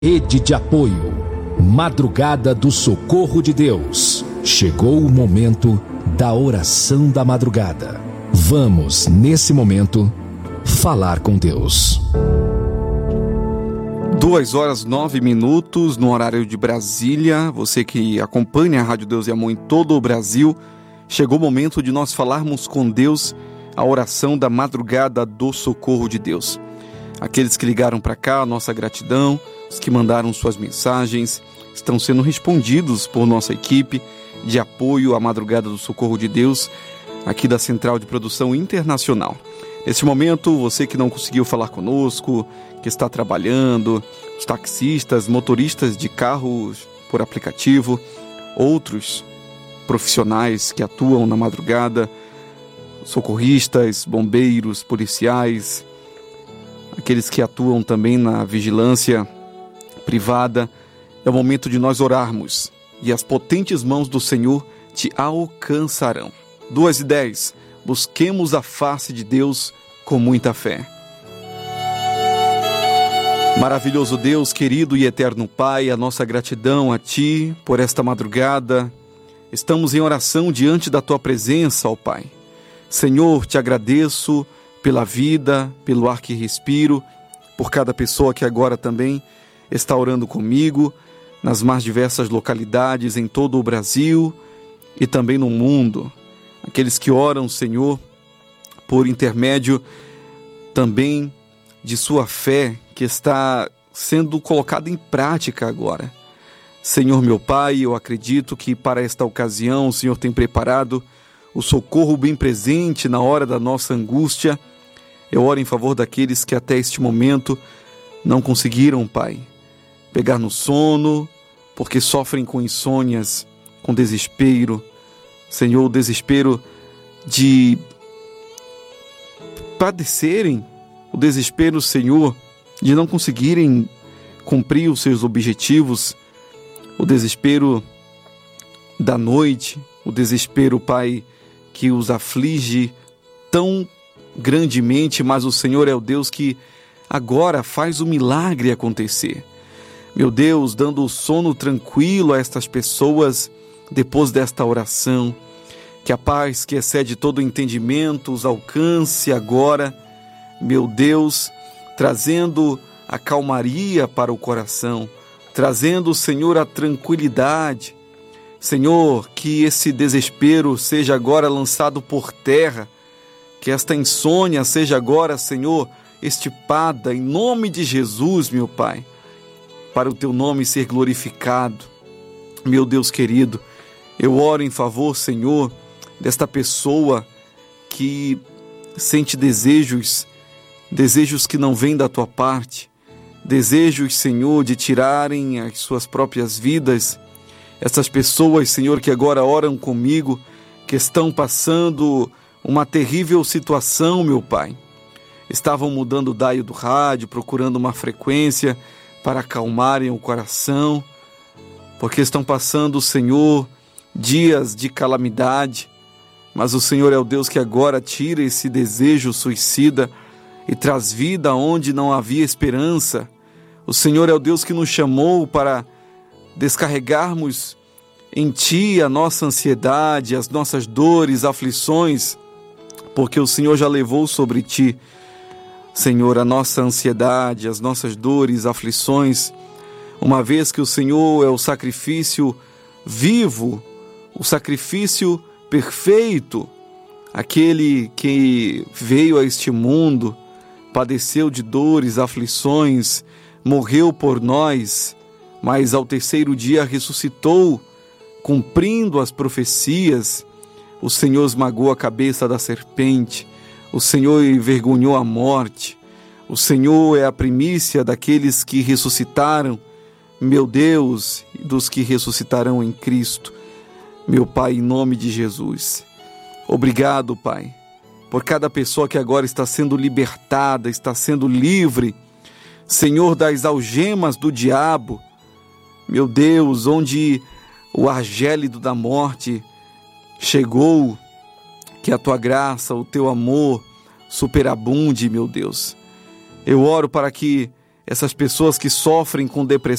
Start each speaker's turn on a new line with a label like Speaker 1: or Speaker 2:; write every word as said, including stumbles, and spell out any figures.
Speaker 1: Rede de apoio. Madrugada do Socorro de Deus. Chegou o momento da oração da madrugada. Vamos, nesse momento, falar com Deus.
Speaker 2: Duas horas nove minutos no horário de Brasília. Você que acompanha a Rádio Deus e Amor em todo o Brasil, chegou o momento de nós falarmos com Deus a oração da madrugada do Socorro de Deus. Aqueles que ligaram para cá, nossa gratidão. Os que mandaram suas mensagens estão sendo respondidos por nossa equipe de apoio à madrugada do Socorro de Deus, aqui da Central de Produção Internacional. Neste momento, você que não conseguiu falar conosco, que está trabalhando, os taxistas, motoristas de carros por aplicativo, outros profissionais que atuam na madrugada, socorristas, bombeiros, policiais, aqueles que atuam também na vigilância privada, é o momento de nós orarmos e as potentes mãos do Senhor te alcançarão. Duas e dez, busquemos a face de Deus com muita fé. Maravilhoso Deus, querido e eterno Pai, a nossa gratidão a Ti por esta madrugada. Estamos em oração diante da Tua presença, ó Pai. Senhor, te agradeço pela vida, pelo ar que respiro, por cada pessoa que agora também está orando comigo, nas mais diversas localidades em todo o Brasil e também no mundo. Aqueles que oram, Senhor, por intermédio também de sua fé, que está sendo colocada em prática agora. Senhor meu Pai, eu acredito que para esta ocasião o Senhor tem preparado o socorro bem presente na hora da nossa angústia. Eu oro em favor daqueles que até este momento não conseguiram, Pai, pegar no sono, porque sofrem com insônias, com desespero. Senhor, o desespero de padecerem, o desespero, Senhor, de não conseguirem cumprir os seus objetivos, o desespero da noite, o desespero, Pai, que os aflige tão grandemente, mas o Senhor é o Deus que agora faz o milagre acontecer. Meu Deus, dando o sono tranquilo a estas pessoas depois desta oração, que a paz que excede todo entendimento os alcance agora, meu Deus, trazendo a calmaria para o coração, trazendo, Senhor, a tranquilidade. Senhor, que esse desespero seja agora lançado por terra, que esta insônia seja agora, Senhor, extirpada em nome de Jesus, meu Pai, para o Teu nome ser glorificado. Meu Deus querido, eu oro em favor, Senhor, desta pessoa que sente desejos, desejos que não vêm da Tua parte, desejos, Senhor, de tirarem as suas próprias vidas. Essas pessoas, Senhor, que agora oram comigo, que estão passando uma terrível situação, meu Pai. Estavam mudando o dial do rádio, procurando uma frequência para acalmarem o coração, porque estão passando, Senhor, dias de calamidade, mas o Senhor é o Deus que agora tira esse desejo suicida e traz vida onde não havia esperança. O Senhor é o Deus que nos chamou para descarregarmos em Ti a nossa ansiedade, as nossas dores, aflições, porque o Senhor já levou sobre Ti, Senhor, a nossa ansiedade, as nossas dores, aflições, uma vez que o Senhor é o sacrifício vivo, o sacrifício perfeito, aquele que veio a este mundo, padeceu de dores, aflições, morreu por nós, mas ao terceiro dia ressuscitou, cumprindo as profecias. O Senhor esmagou a cabeça da serpente, o Senhor envergonhou a morte, o Senhor é a primícia daqueles que ressuscitaram, meu Deus, e dos que ressuscitarão em Cristo. Meu Pai, em nome de Jesus, obrigado, Pai, por cada pessoa que agora está sendo libertada, está sendo livre, Senhor, das algemas do diabo, meu Deus, onde o ar gélido da morte chegou, que a Tua graça, o Teu amor superabunde, meu Deus. Eu oro para que essas pessoas que sofrem com depressão,